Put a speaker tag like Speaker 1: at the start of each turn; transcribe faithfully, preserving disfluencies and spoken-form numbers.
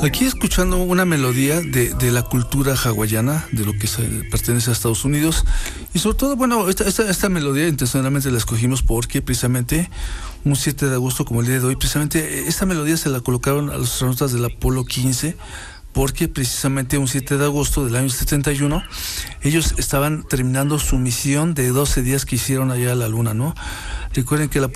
Speaker 1: Aquí escuchando una melodía de, de la cultura hawaiana, de lo que se, pertenece a Estados Unidos, y sobre todo, bueno, esta, esta, esta melodía intencionalmente la escogimos porque precisamente un siete de agosto, como el día de hoy, precisamente esta melodía se la colocaron a los astronautas del Apolo quince, porque precisamente un siete de agosto del año setenta y uno, ellos estaban terminando su misión de doce días que hicieron allá a la Luna, ¿no? Recuerden que la